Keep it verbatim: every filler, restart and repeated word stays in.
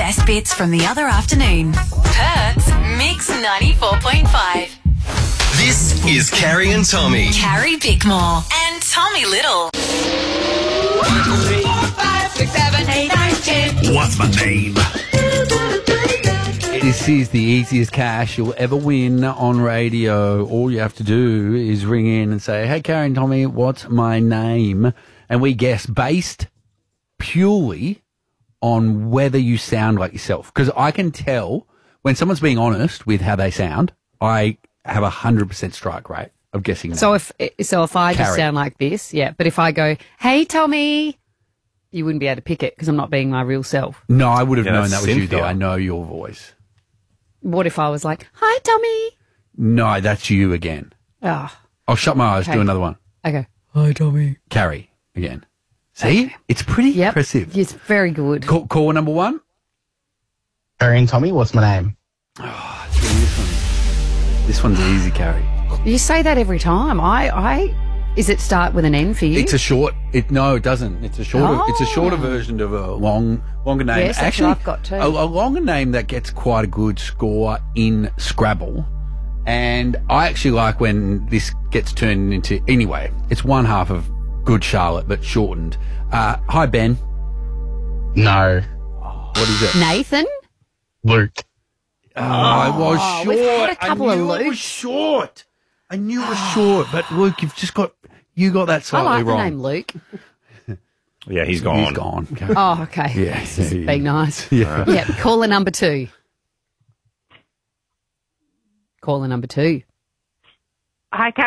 best bits from the other afternoon. Perth's Mix ninety-four point five. This is Carrie and Tommy. Carrie Bickmore and Tommy Little. One, two, three, four, five, six, seven, eight, nine, ten. What's my name? This is the easiest cash you'll ever win on radio. All you have to do is ring in and say, hey, Carrie and Tommy, what's my name? And we guess based purely on whether you sound like yourself. Because I can tell when someone's being honest with how they sound, I have a one hundred percent strike rate of guessing that. So if so if I just Carrie. sound like this, yeah. But if I go, hey, Tommy, you wouldn't be able to pick it because I'm not being my real self. No, I would have Yeah, known that's that was you, though. Cynthia. I know your voice. What if I was like, hi, Tommy? No, that's you again. Oh, I'll shut my eyes, Okay. do another one. okay. Hi, Tommy. Carrie again. See? It's pretty Yep. impressive. It's very good. Call, call number one. Carrie and Tommy, what's my name? Oh, it's really this one. This one's easy, Carrie. You say that every time. I, I, is it start with an N for you? It's a short. It no, it doesn't. It's a shorter. Oh. It's a shorter version of a long, longer name. Yes, that's what Actually, I've got too. A, a longer name that gets quite a good score in Scrabble. And I actually like when this gets turned into. Anyway, it's one half of Good Charlotte, but shortened. Uh, hi, Ben. No. What is it? Nathan? Luke. Oh, I was Oh, short. we've had a couple I of knew it was Lukes. short. I knew it was short, but Luke, you've just got you got that I slightly like wrong. the name Luke. Yeah, he's gone. He's gone. Okay. Oh, okay. Yeah, This is yeah, yeah. being nice. Yeah. Yeah, caller number two. Caller number two. Hi, Carrie.